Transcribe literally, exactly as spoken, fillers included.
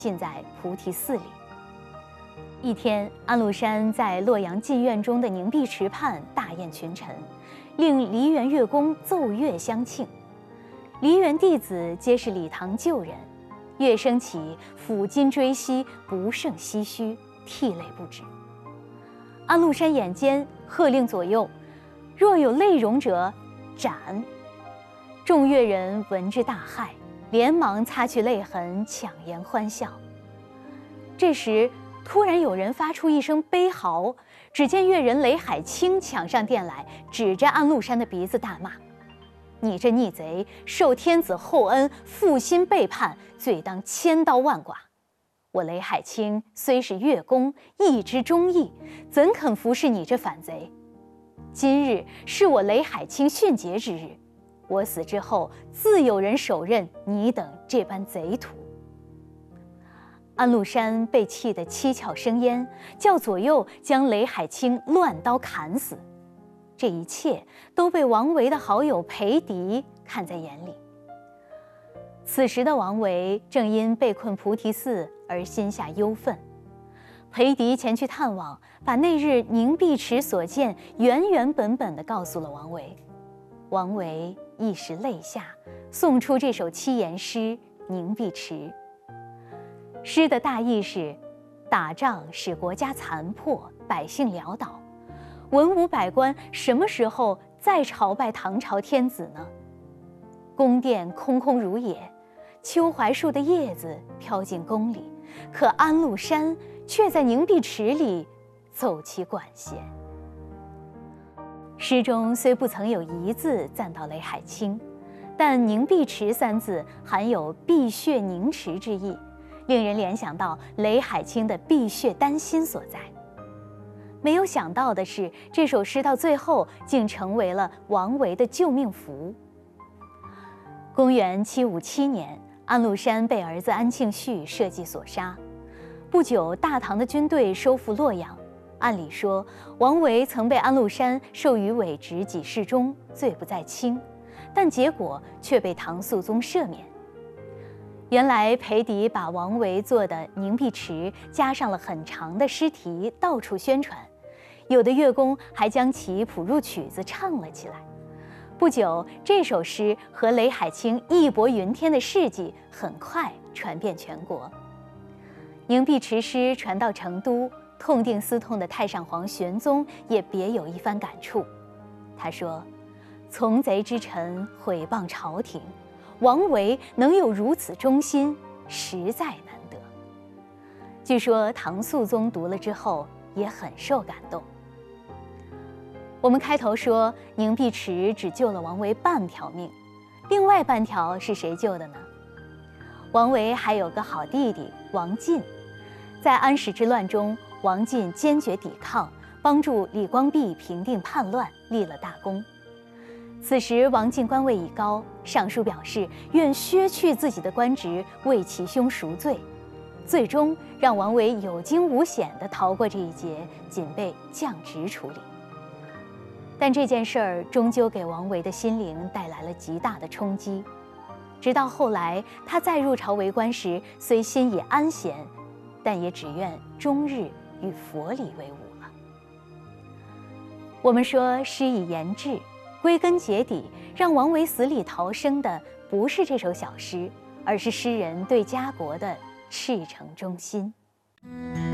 浸在菩提寺里。一天，安禄山在洛阳禁院中的凝碧池畔大宴群臣，令梨园乐工奏乐相庆。梨园弟子皆是礼堂旧人，乐声起，抚今追昔，不胜唏嘘，涕泪不止。安禄山眼尖，喝令左右：若有泪容者，斩！众乐人闻之大骇，连忙擦去泪痕，强颜欢笑。这时，突然有人发出一声悲嚎，只见乐人雷海清抢上殿来，指着安禄山的鼻子大骂：你这逆贼，受天子厚恩，负心背叛，罪当千刀万剐。我雷海清虽是乐工，义之忠义，怎肯服侍你这反贼？今日是我雷海清殉节之日，我死之后，自有人手刃你等这般贼徒。安禄山被气得七窍生烟，叫左右将雷海清乱刀砍死。这一切都被王维的好友裴迪看在眼里。此时的王维正因被困菩提寺而心下忧愤，裴迪前去探望，把那日凝碧池所见原原本本地告诉了王维。王维一时泪下，诵出这首七言诗《凝碧池》。诗的大意是：打仗使国家残破，百姓潦倒，文武百官什么时候再朝拜唐朝天子呢？宫殿空空如也，秋槐树的叶子飘进宫里，可安禄山却在凝碧池里奏其管弦。诗中虽不曾有一字赞到雷海清，但凝碧池三字含有碧血凝池之意，令人联想到雷海清的碧血丹心所在。没有想到的是，这首诗到最后竟成为了王维的救命符。公元七五七年，安禄山被儿子安庆绪设计所杀。不久，大唐的军队收复洛阳。按理说，王维曾被安禄山授予伪职给事中，罪不在轻，但结果却被唐肃宗赦免。原来裴迪把王维做的《凝碧池》加上了很长的诗题，到处宣传，有的乐工还将其谱入曲子唱了起来。不久，这首诗和雷海清义薄云天的事迹很快传遍全国。凝碧池诗传到成都，痛定思痛的太上皇玄宗也别有一番感触。他说：从贼之臣毁谤朝廷，王维能有如此忠心，实在难得。据说唐肃宗读了之后也很受感动。我们开头说凝碧池只救了王维半条命，另外半条是谁救的呢？王维还有个好弟弟王进，在安史之乱中，王进坚决抵抗，帮助李光弼平定叛乱，立了大功。此时王进官位已高，上书表示愿削去自己的官职，为其兄赎罪，最终让王维有惊无险地逃过这一劫，仅被降职处理。但这件事儿终究给王维的心灵带来了极大的冲击。直到后来，他再入朝为官时，虽心已安闲，但也只愿终日与佛理为伍了。我们说诗以言志，归根结底，让王维死里逃生的不是这首小诗，而是诗人对家国的赤诚忠心。